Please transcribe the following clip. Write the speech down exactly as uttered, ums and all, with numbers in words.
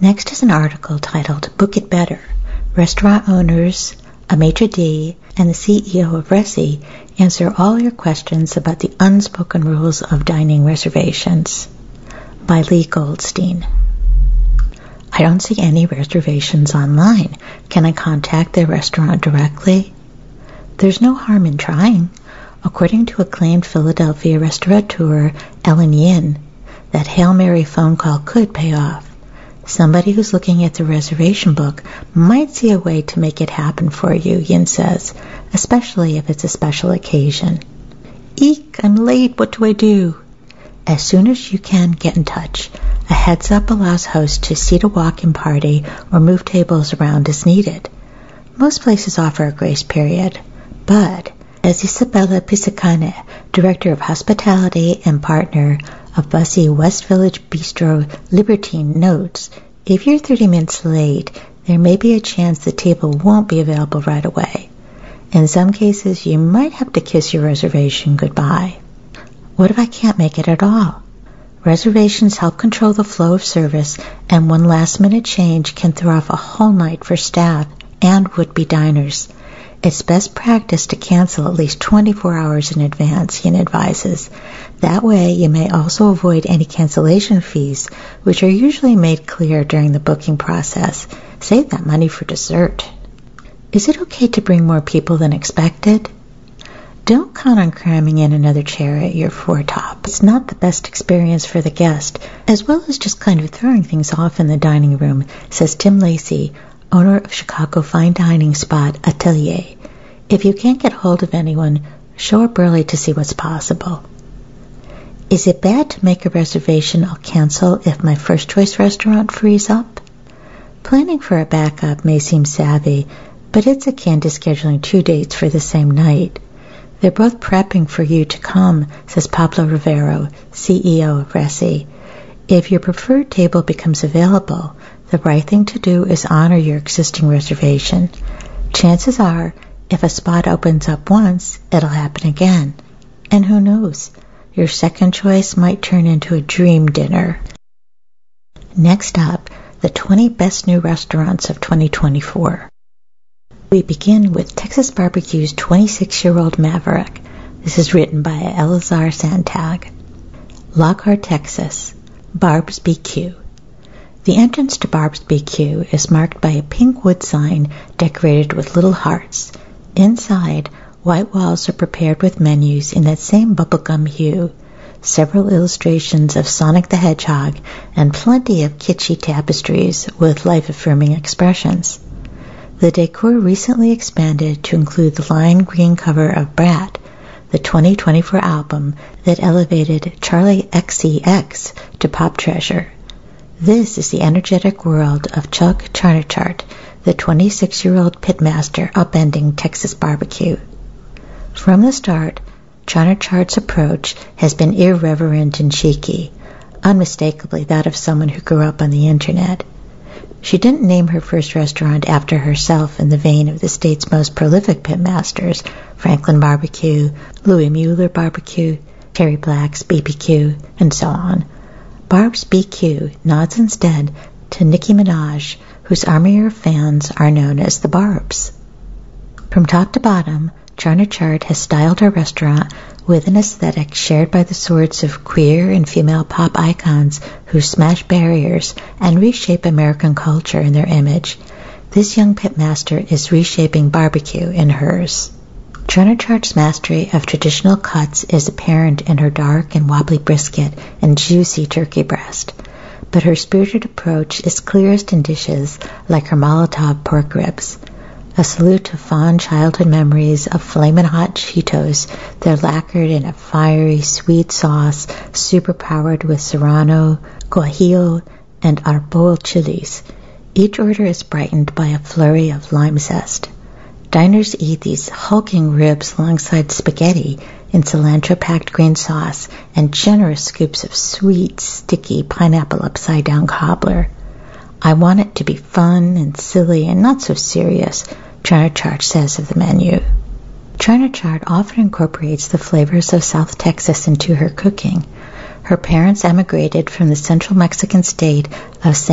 Next is an article titled Book It Better. Restaurant owners, a maitre d', and the C E O of Resy answer all your questions about the unspoken rules of dining reservations. By Lee Goldstein. I don't see any reservations online. Can I contact the restaurant directly? There's no harm in trying. According to acclaimed Philadelphia restaurateur Ellen Yin, that Hail Mary phone call could pay off. Somebody who's looking at the reservation book might see a way to make it happen for you, Yin says, especially if it's a special occasion. Eek, I'm late, what do I do? As soon as you can, get in touch. A heads up allows hosts to seat a walk-in party or move tables around as needed. Most places offer a grace period, but as Isabella Pisacane, Director of Hospitality and partner of Bussy West Village Bistro Libertine, notes, if you're thirty minutes late, there may be a chance the table won't be available right away. In some cases, you might have to kiss your reservation goodbye. What if I can't make it at all? Reservations help control the flow of service, and one last-minute change can throw off a whole night for staff and would-be diners. It's best practice to cancel at least twenty-four hours in advance, Yin advises. That way, you may also avoid any cancellation fees, which are usually made clear during the booking process. Save that money for dessert. Is it okay to bring more people than expected? Don't count on cramming in another chair at your foretop. It's not the best experience for the guest, as well as just kind of throwing things off in the dining room, says Tim Lacey, owner of Chicago fine dining spot Atelier. If you can't get hold of anyone, show up early to see what's possible. Is it bad to make a reservation I'll cancel if my first choice restaurant frees up? Planning for a backup may seem savvy, but it's akin to scheduling two dates for the same night. They're both prepping for you to come, says Pablo Rivero, C E O of Resy. If your preferred table becomes available, the right thing to do is honor your existing reservation. Chances are, if a spot opens up once, it'll happen again. And who knows, your second choice might turn into a dream dinner. Next up, the twenty best new restaurants of twenty twenty-four. We begin with Texas Barbecue's twenty-six-year-old Maverick. This is written by Elazar Santag. Lockhart, Texas. Barb's B Q. The entrance to Barb's B Q is marked by a pink wood sign decorated with little hearts. Inside, white walls are prepared with menus in that same bubblegum hue, several illustrations of Sonic the Hedgehog, and plenty of kitschy tapestries with life-affirming expressions. The decor recently expanded to include the lime green cover of Brat, the twenty twenty-four album that elevated Charlie X C X to pop treasure. This is the energetic world of Chuck Charnachart, the twenty-six-year-old pitmaster upending Texas barbecue. From the start, Charnachart's approach has been irreverent and cheeky, unmistakably that of someone who grew up on the internet. She didn't name her first restaurant after herself in the vein of the state's most prolific pitmasters, Franklin Barbecue, Louis Mueller Barbecue, Terry Black's B B Q, and so on. Barb's B Q nods instead to Nicki Minaj, whose army of fans are known as the Barbs. From top to bottom, Charnachart has styled her restaurant with an aesthetic shared by the sorts of queer and female pop icons who smash barriers and reshape American culture in their image. This young pitmaster is reshaping barbecue in hers. Charnachart's mastery of traditional cuts is apparent in her dark and wobbly brisket and juicy turkey breast, but her spirited approach is clearest in dishes like her Molotov pork ribs. A salute to fond childhood memories of flamin' hot Cheetos. They're lacquered in a fiery, sweet sauce, superpowered with Serrano, Guajillo, and Arbol chilies. Each order is brightened by a flurry of lime zest. Diners eat these hulking ribs alongside spaghetti in cilantro-packed green sauce and generous scoops of sweet, sticky pineapple upside-down cobbler. I want it to be fun and silly and not so serious, Charnachart says of the menu. Charnachart often incorporates the flavors of South Texas into her cooking. Her parents emigrated from the central Mexican state of San